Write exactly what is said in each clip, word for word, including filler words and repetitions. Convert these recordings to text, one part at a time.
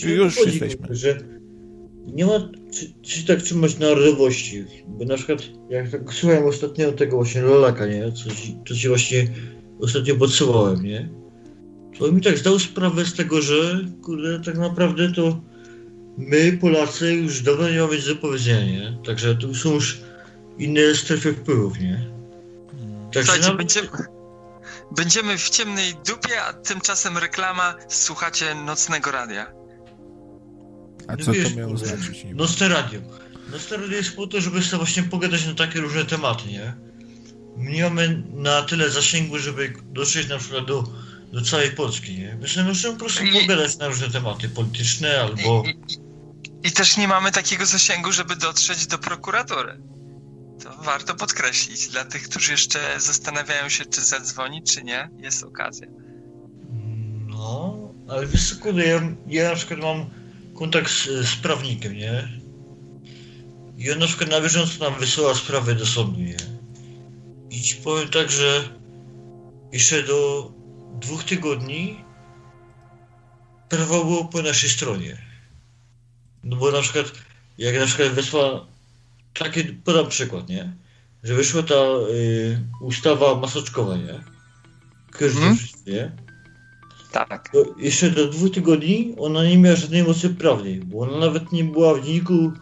Czy już chodzi, jesteśmy? Że nie ma czy, czy tak trzymać narodowości, bo na przykład jak tak słuchałem ostatnio tego właśnie Lolaka, nie? Co ci, co ci właśnie ostatnio podsyłałem, nie? To mi tak zdał sprawę z tego, że kurde, tak naprawdę to my, Polacy, już dawno nie mamy nic do powiedzenia, nie? Także tu są już inne strefy wpływów, nie? Także Słuchajcie, nam... będziemy, będziemy w ciemnej dupie, a tymczasem reklama, słuchacie Nocnego Radia. A no co wiesz, to miało znaczyć? Nocne Radio. Nocne Radio jest po to, żeby sobie właśnie pogadać na takie różne tematy, nie? My nie mamy na tyle zasięgu, żeby dotrzeć na przykład do, do całej Polski, nie? My sobie możemy po prostu I, pogadać na różne tematy polityczne albo... I, i, I też nie mamy takiego zasięgu, żeby dotrzeć do prokuratury. To warto podkreślić. Dla tych, którzy jeszcze zastanawiają się, czy zadzwonić, czy nie, jest okazja. No, ale wiesz co, kurde, ja, ja na przykład mam kontakt z, z prawnikiem, nie? I on na przykład na bieżąco nam wysyła sprawy do sądu, nie? I ci powiem tak, że jeszcze do dwóch tygodni prawo było po naszej stronie. No bo na przykład, jak na przykład wysłała, taki, podam przykład, nie? Że wyszła ta y, ustawa maseczkowa, nie? Każdy, hmm? nie? Tak. To jeszcze do dwóch tygodni ona nie miała żadnej mocy prawnej, bo ona nawet nie była w dzienniku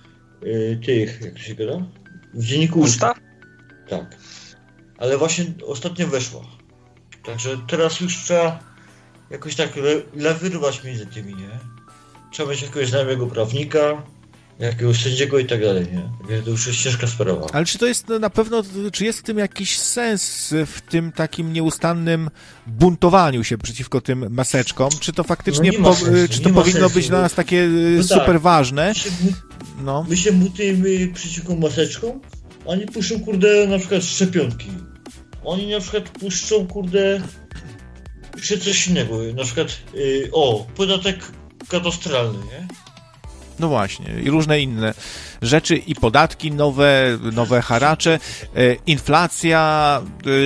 y, tych, jak to się gada? W dzienniku ustaw? Tak. Ale właśnie ostatnio weszła. Także teraz już trzeba jakoś tak le- lewirować między tymi, nie? Trzeba mieć jakiegoś znajomego prawnika, jakiegoś sędziego i tak dalej, nie? To już jest ciężka sprawa. Ale czy to jest na pewno, czy jest w tym jakiś sens, w tym takim nieustannym buntowaniu się przeciwko tym maseczkom? Czy to faktycznie, no po, sensu, czy to powinno sensu, być dla nas takie no super tak, ważne? My się, no. my się buntujemy przeciwko maseczkom, oni puszczą, kurde, na przykład szczepionki. Oni na przykład puszczą, kurde, jeszcze coś innego, na przykład, yy, o, podatek katastralny, nie? No właśnie, i różne inne rzeczy, i podatki nowe, nowe haracze, e, inflacja,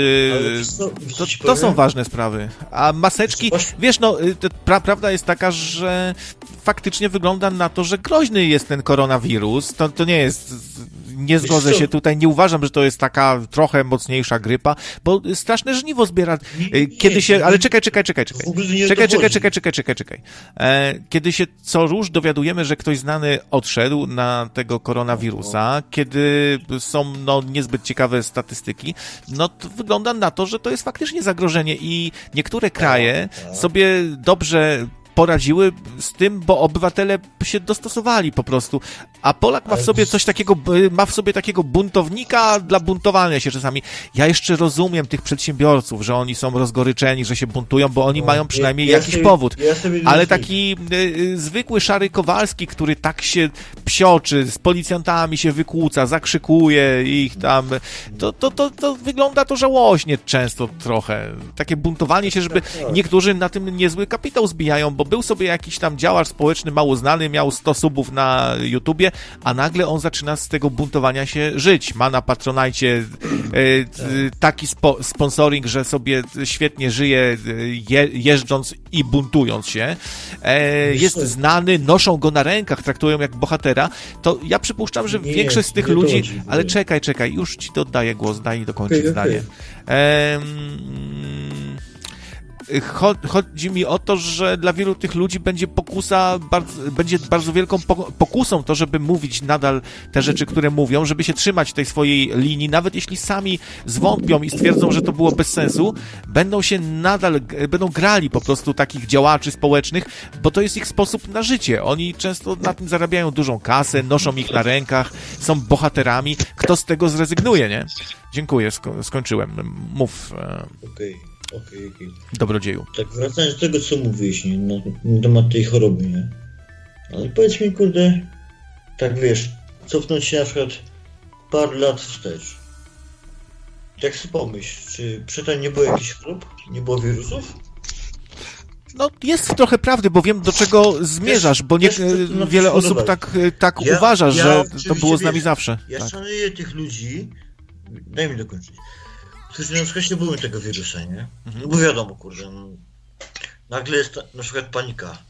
e, to, to, to są ważne sprawy. A maseczki, wiesz, no, pra, prawda jest taka, że faktycznie wygląda na to, że groźny jest ten koronawirus. To, to nie jest... Nie zgodzę się tutaj, nie uważam, że to jest taka trochę mocniejsza grypa, bo straszne żniwo zbiera. Kiedy się, ale czekaj, czekaj, czekaj, czekaj. Czekaj, czekaj, czekaj, czekaj, czekaj, czekaj. Kiedy się co róż dowiadujemy, że ktoś znany odszedł na tego koronawirusa, kiedy są no niezbyt ciekawe statystyki, no to wygląda na to, że to jest faktycznie zagrożenie i niektóre kraje sobie dobrze poradziły z tym, bo obywatele się dostosowali po prostu. A Polak ma w sobie coś takiego, ma w sobie takiego buntownika dla buntowania się czasami. Ja jeszcze rozumiem tych przedsiębiorców, że oni są rozgoryczeni, że się buntują, bo oni no, mają przynajmniej ja, ja jakiś sobie, powód. Ja ale taki y, zwykły szary Kowalski, który tak się psioczy, z policjantami się wykłóca, zakrzykuje ich tam, to, to, to, to wygląda to żałośnie często trochę. Takie buntowanie się, żeby niektórzy na tym niezły kapitał zbijają, bo był sobie jakiś tam działacz społeczny mało znany, miał sto subów na YouTubie, a nagle on zaczyna z tego buntowania się żyć. Ma na Patronite e, taki spo, sponsoring, że sobie świetnie żyje je, jeżdżąc i buntując się. E, jest znany, noszą go na rękach, traktują jak bohatera. To ja przypuszczam, że nie, większość z tych nie ludzi... chodzi, ale czekaj, czekaj, już ci oddaję głos, daj dokończyć okay, zdanie. Okay. E, Chodzi mi o to, że dla wielu tych ludzi będzie pokusa, bardzo, będzie bardzo wielką pokusą to, żeby mówić nadal te rzeczy, które mówią, żeby się trzymać tej swojej linii, nawet jeśli sami zwątpią i stwierdzą, że to było bez sensu, będą się nadal, będą grali po prostu takich działaczy społecznych, bo to jest ich sposób na życie. Oni często na tym zarabiają dużą kasę, noszą ich na rękach, są bohaterami. Kto z tego zrezygnuje, nie? Dziękuję, sko- skończyłem. Mów. Okej. Okay. Okej, okay, okej. Okay. Dobrodzieju. Tak, wracając do tego, co mówiłeś, nie, na, na temat tej choroby, nie? Ale powiedz mi, kurde, tak wiesz, cofnąć się na przykład parę lat wstecz. Jak sobie pomyśl, czy przedtem nie było jakichś chorób? Nie było wirusów? No, jest trochę prawdy, bo wiem, do czego zmierzasz, bo nie, wiesz, wiele osób tak, tak ja, uważa, ja, że to było z nami wiesz, zawsze. Ja tak. szanuję tych ludzi, daj mi dokończyć, którzy na przykład nie były tego wirusa, nie? Mhm. Bo wiadomo, kurde, no, nagle jest ta, na przykład panika.